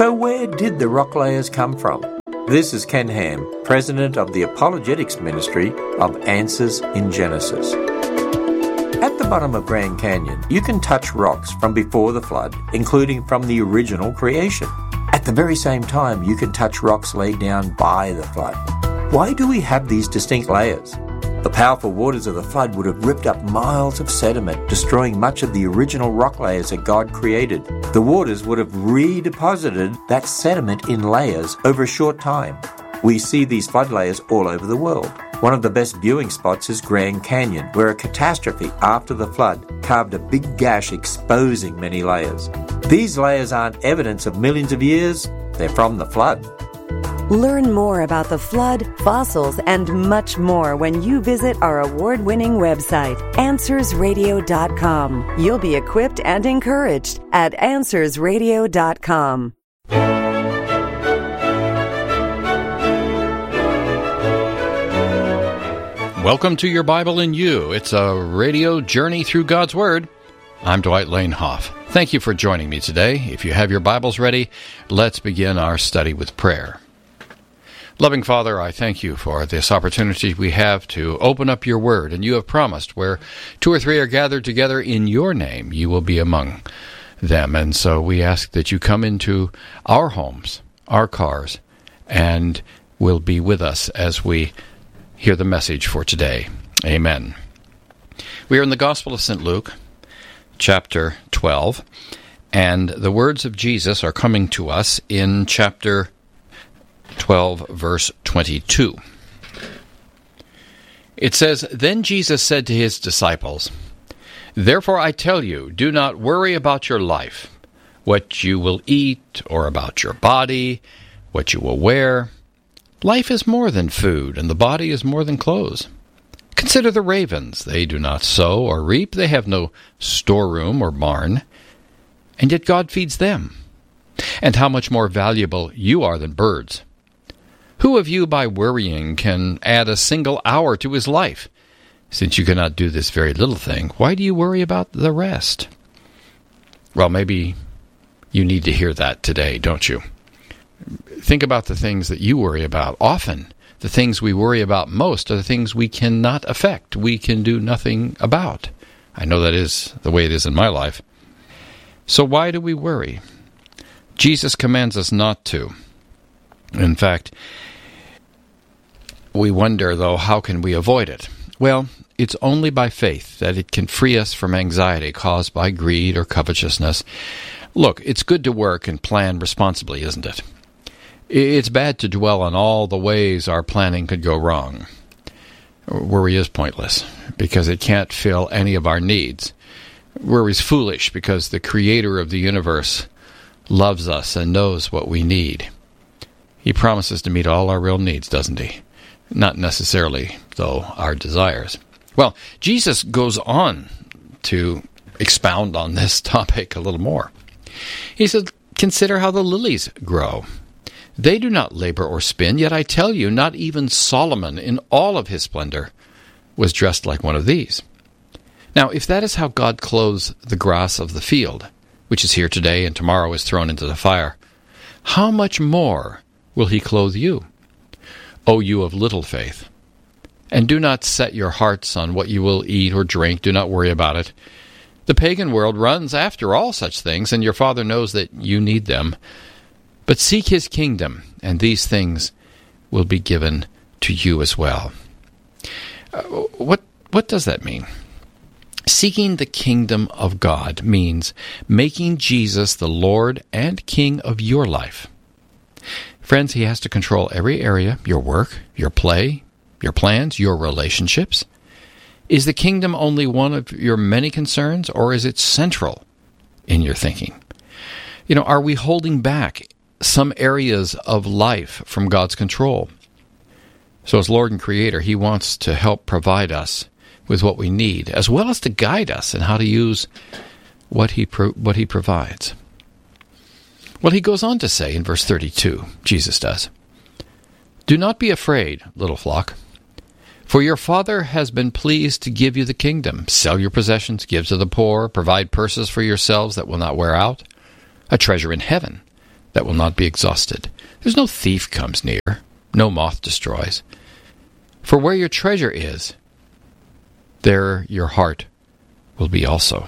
So where did the rock layers come from? This is Ken Ham, President of the Apologetics Ministry of Answers in Genesis. At the bottom of Grand Canyon, you can touch rocks from before the flood, including from the original creation. At the very same time, you can touch rocks laid down by the flood. Why do we have these distinct layers? The powerful waters of the flood would have ripped up miles of sediment, destroying much of the original rock layers that God created. The waters would have redeposited that sediment in layers over a short time. We see these flood layers all over the world. One of the best viewing spots is Grand Canyon, where a catastrophe after the flood carved a big gash exposing many layers. These layers aren't evidence of millions of years, they're from the flood. Learn more about the flood, fossils, and much more when you visit our award-winning website, AnswersRadio.com. You'll be equipped and encouraged at AnswersRadio.com. Welcome to Your Bible in You. It's a radio journey through God's Word. I'm Dwight Lane Hoff. Thank you for joining me today. If you have your Bibles ready, let's begin our study with prayer. Loving Father, I thank you for this opportunity we have to open up your word, and you have promised where 2 or 3 are gathered together in your name, you will be among them. And so we ask that you come into our homes, our cars, and will be with us as we hear the message for today. Amen. We are in the Gospel of St. Luke, chapter 12, and the words of Jesus are coming to us in chapter 12, verse 22. It says, "Then Jesus said to his disciples, 'Therefore I tell you, do not worry about your life, what you will eat, or about your body, what you will wear. Life is more than food, and the body is more than clothes. Consider the ravens. They do not sow or reap. They have no storeroom or barn, and yet God feeds them. And how much more valuable you are than birds. Who of you by worrying can add a single hour to his life? Since you cannot do this very little thing, why do you worry about the rest?'" Well, maybe you need to hear that today, don't you? Think about the things that you worry about. Often, the things we worry about most are the things we cannot affect, we can do nothing about. I know that is the way it is in my life. So why do we worry? Jesus commands us not to. In fact, we wonder, though, how can we avoid it? Well, it's only by faith that it can free us from anxiety caused by greed or covetousness. Look, it's good to work and plan responsibly, isn't it? It's bad to dwell on all the ways our planning could go wrong. Worry is pointless because it can't fill any of our needs. Worry is foolish because the Creator of the universe loves us and knows what we need. He promises to meet all our real needs, doesn't he? Not necessarily, though, our desires. Well, Jesus goes on to expound on this topic a little more. He said, "Consider how the lilies grow. They do not labor or spin, yet I tell you, not even Solomon in all of his splendor was dressed like one of these. Now, if that is how God clothes the grass of the field, which is here today and tomorrow is thrown into the fire, how much more will he clothe you, O you of little faith? And do not set your hearts on what you will eat or drink. Do not worry about it. The pagan world runs after all such things, and your Father knows that you need them. But seek his kingdom, and these things will be given to you as well." What does that mean? Seeking the kingdom of God means making Jesus the Lord and King of your life. Friends, he has to control every area, your work, your play, your plans, your relationships. Is the kingdom only one of your many concerns, or is it central in your thinking? Are we holding back some areas of life from God's control? So as Lord and Creator, he wants to help provide us with what we need, as well as to guide us in how to use what he provides. Well, he goes on to say in verse 32, Jesus does, "Do not be afraid, little flock, for your Father has been pleased to give you the kingdom. Sell your possessions, give to the poor, provide purses for yourselves that will not wear out, a treasure in heaven, that will not be exhausted. There's no thief comes near, no moth destroys. For where your treasure is, there your heart will be also.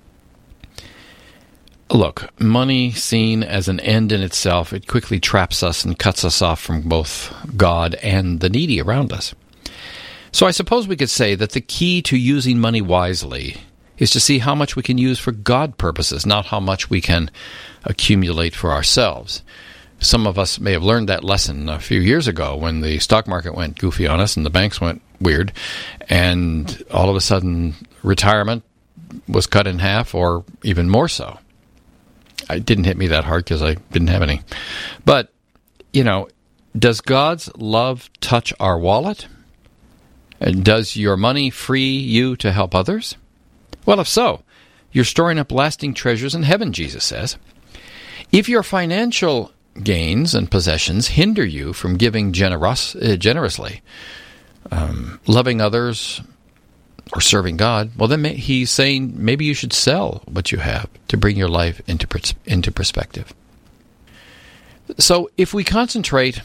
Look, money seen as an end in itself, it quickly traps us and cuts us off from both God and the needy around us. So I suppose we could say that the key to using money wisely is to see how much we can use for God purposes, not how much we can accumulate for ourselves. Some of us may have learned that lesson a few years ago when the stock market went goofy on us and the banks went weird, and all of a sudden retirement was cut in half or even more so. It didn't hit me that hard because I didn't have any. But, does God's love touch our wallet? And does your money free you to help others? Well, if so, you're storing up lasting treasures in heaven, Jesus says. If your financial gains and possessions hinder you from giving generously, loving others, or serving God, well, then he's saying maybe you should sell what you have to bring your life into perspective. So if we concentrate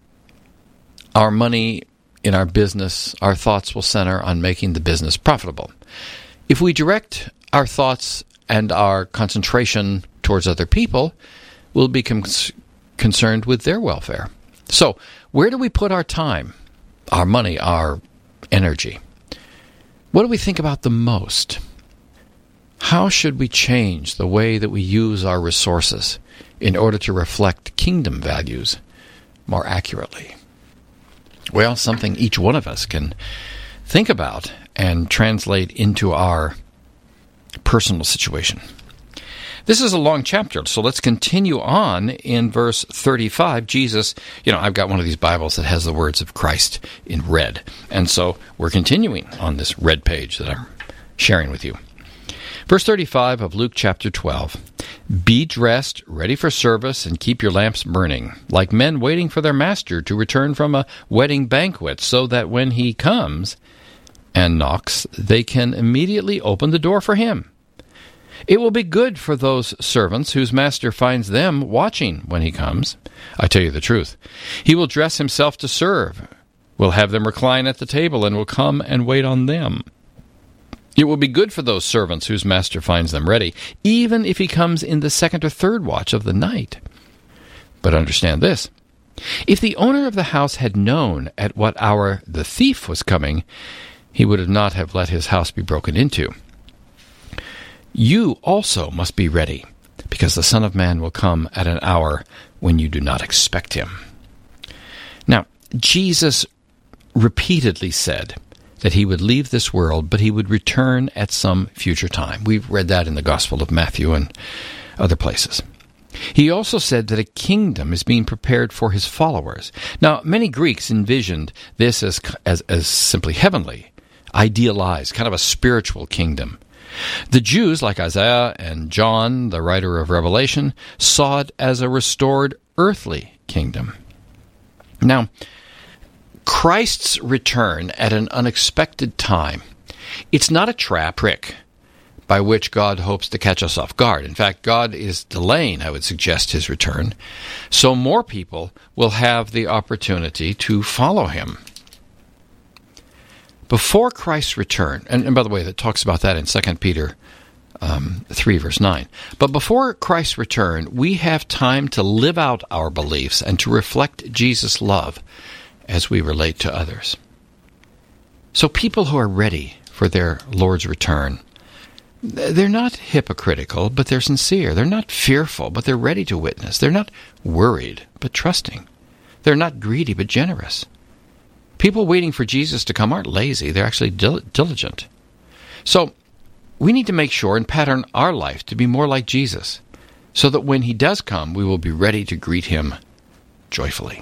our money in our business, our thoughts will center on making the business profitable. If we direct our thoughts and our concentration towards other people, we'll be concerned with their welfare. So where do we put our time, our money, our energy? What do we think about the most? How should we change the way that we use our resources in order to reflect kingdom values more accurately? Well, something each one of us can think about and translate into our personal situation. This is a long chapter, so let's continue on in verse 35. Jesus, I've got one of these Bibles that has the words of Christ in red, and so we're continuing on this red page that I'm sharing with you. Verse 35 of Luke chapter 12. Be dressed, ready for service, and keep your lamps burning, like men waiting for their master to return from a wedding banquet, so that when he comes and knocks, they can immediately open the door for him. It will be good for those servants whose master finds them watching when he comes. I tell you the truth. He will dress himself to serve, will have them recline at the table, and will come and wait on them. It will be good for those servants whose master finds them ready, even if he comes in the second or third watch of the night. But understand this. If the owner of the house had known at what hour the thief was coming, he would not have let his house be broken into. You also must be ready, because the Son of Man will come at an hour when you do not expect him. Now, Jesus repeatedly said that he would leave this world, but he would return at some future time. We've read that in the Gospel of Matthew and other places. He also said that a kingdom is being prepared for his followers. Now, many Greeks envisioned this as simply heavenly, idealized, kind of a spiritual kingdom. The Jews, like Isaiah and John, the writer of Revelation, saw it as a restored earthly kingdom. Now, Christ's return at an unexpected time, it's not a trick by which God hopes to catch us off guard. In fact, God is delaying, I would suggest, his return, so more people will have the opportunity to follow him. Before Christ's return, and by the way, that talks about that in 2 Peter 3, verse 9. But before Christ's return, we have time to live out our beliefs and to reflect Jesus' love as we relate to others. So people who are ready for their Lord's return, they're not hypocritical, but they're sincere. They're not fearful, but they're ready to witness. They're not worried, but trusting. They're not greedy, but generous. People waiting for Jesus to come aren't lazy. They're actually diligent. So we need to make sure and pattern our life to be more like Jesus, so that when he does come, we will be ready to greet him joyfully.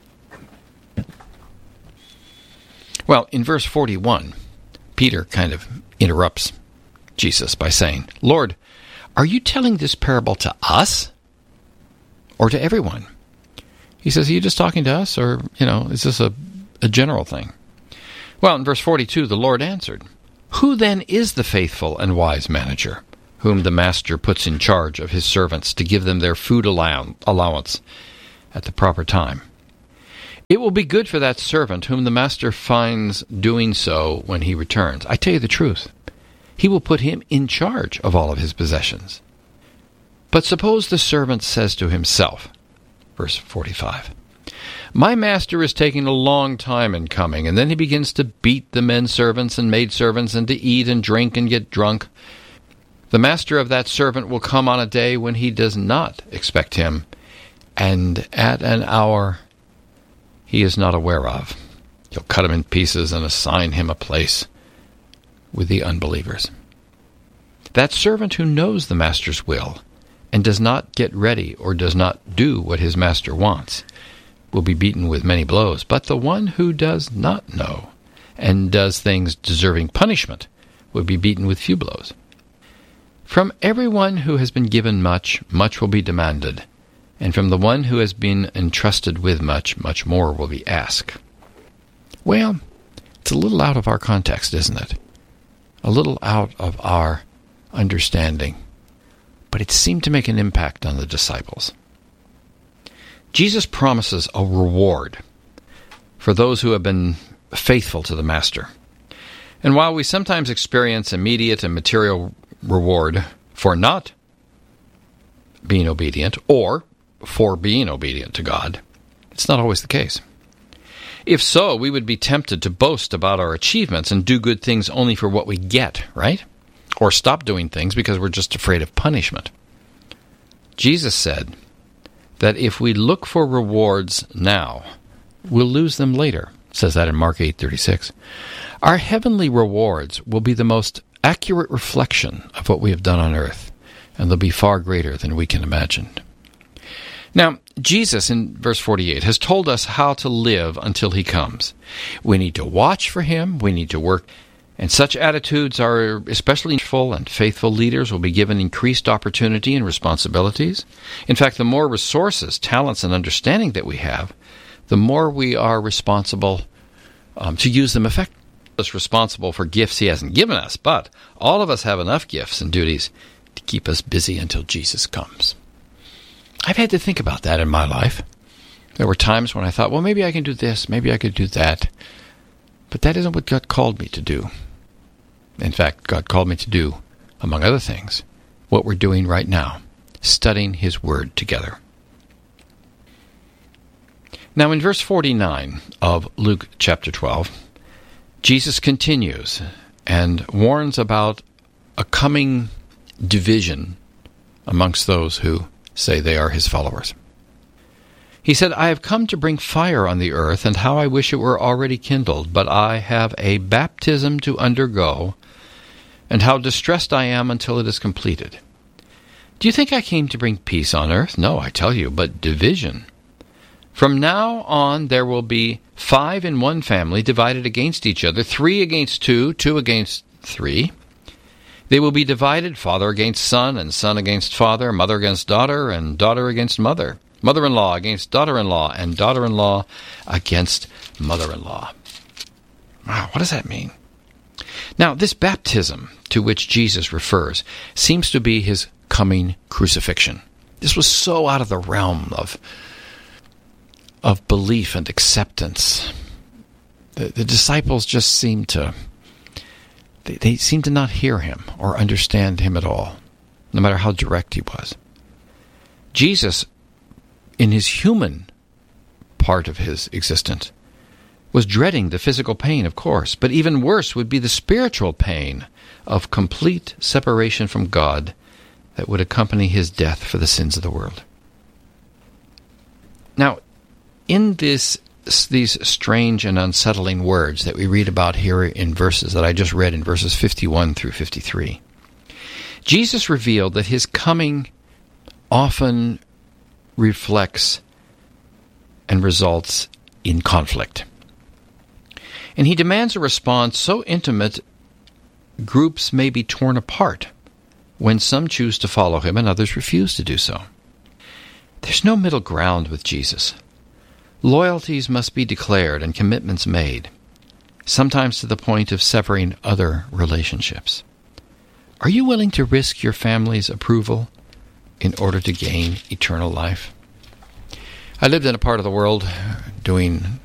Well, in verse 41, Peter kind of interrupts Jesus by saying, Lord, are you telling this parable to us or to everyone? He says, are you just talking to us, or, is this a general thing? Well, in verse 42, the Lord answered, who then is the faithful and wise manager, whom the master puts in charge of his servants to give them their food allowance at the proper time. It will be good for that servant whom the master finds doing so when he returns. I tell you the truth, he will put him in charge of all of his possessions. But suppose the servant says to himself, verse 45, "My master is taking a long time in coming," and then he begins to beat the men servants and maid servants and to eat and drink and get drunk. The master of that servant will come on a day when he does not expect him, and at an hour he is not aware of. He'll cut him in pieces and assign him a place with the unbelievers. That servant who knows the master's will and does not get ready or does not do what his master wants will be beaten with many blows. But the one who does not know and does things deserving punishment will be beaten with few blows. From everyone who has been given much, much will be demanded, and from the one who has been entrusted with much, much more will be asked. Well, it's a little out of our context, isn't it? A little out of our understanding. But it seemed to make an impact on the disciples. Jesus promises a reward for those who have been faithful to the Master. And while we sometimes experience immediate and material reward for not being obedient or for being obedient to God, it's not always the case. If so, we would be tempted to boast about our achievements and do good things only for what we get, right? Or stop doing things because we're just afraid of punishment. Jesus said that if we look for rewards now, we'll lose them later. It says that in Mark 8:36. Our heavenly rewards will be the most accurate reflection of what we have done on earth, and they'll be far greater than we can imagine. Now, Jesus, in verse 48, has told us how to live until he comes. We need to watch for him, we need to work, and such attitudes are especially full and faithful leaders will be given increased opportunity and responsibilities. In fact, the more resources, talents, and understanding that we have, the more we are responsible to use them effectively. Us responsible for gifts he hasn't given us, but all of us have enough gifts and duties to keep us busy until Jesus comes. I've had to think about that in my life. There were times when I thought, well, maybe I can do this, maybe I could do that. But that isn't what God called me to do. In fact, God called me to do, among other things, what we're doing right now, studying his word together. Now, in verse 49 of Luke chapter 12, Jesus continues and warns about a coming division amongst those who say they are his followers. He said, "I have come to bring fire on the earth, and how I wish it were already kindled, but I have a baptism to undergo, and how distressed I am until it is completed. Do you think I came to bring peace on earth? No, I tell you, but division. From now on there will be 5 in one family divided against each other, 3 against 2, 2 against 3. They will be divided, father against son, and son against father, mother against daughter, and daughter against mother, mother-in-law against daughter-in-law, and daughter-in-law against mother-in-law." Wow, what does that mean? Now, this baptism to which Jesus refers seems to be his coming crucifixion. This was so out of the realm of belief and acceptance. The disciples just seemed to they seemed to not hear him or understand him at all, no matter how direct he was. Jesus, in his human part of his existence, was dreading the physical pain, of course, but even worse would be the spiritual pain of complete separation from God that would accompany his death for the sins of the world. Now, in these strange and unsettling words that we read about here in verses that I just read in verses 51 through 53, Jesus revealed that his coming often reflects and results in conflict. And he demands a response so intimate groups may be torn apart when some choose to follow him and others refuse to do so. There's no middle ground with Jesus. Loyalties must be declared and commitments made, sometimes to the point of severing other relationships. Are you willing to risk your family's approval in order to gain eternal life? I lived in a part of the world doing